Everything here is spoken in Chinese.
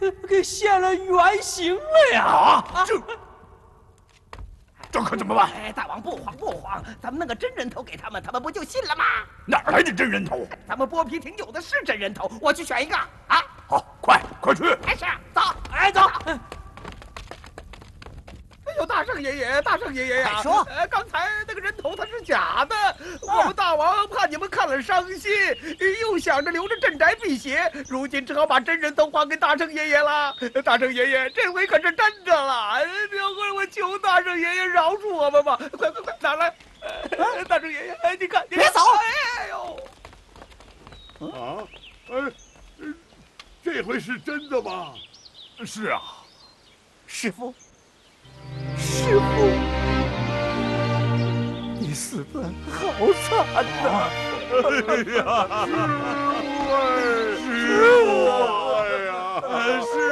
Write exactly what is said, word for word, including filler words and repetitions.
给现了原形了呀！ 啊，这这可怎么办？ 哎，大王不慌不慌，咱们弄个真人头给他们，他们不就信了吗？ 哪儿来的真人头？ 咱们剥皮亭有的是真人头，我去选一个啊！ 好，快快去！ 哎，是，走， 哎，走。 哎呦，大圣爷爷，大圣爷爷呀！ 快说， 呃，刚才那个人头它是假的，我们大王怕你们看了伤心，又想着留着镇宅辟邪，如今只好把真人头还给大圣爷爷了。大圣爷爷，这回可是真的了，这回我求大圣爷爷饶恕我们吧！快快快，拿来！呃大圣爷爷，哎，你看，你看别走！ 哎呦！ 啊，呃，这回是真的吗？ 是啊， 师傅， 师傅，你死的好惨呐！ 哎呀，师傅，师傅，哎呀，师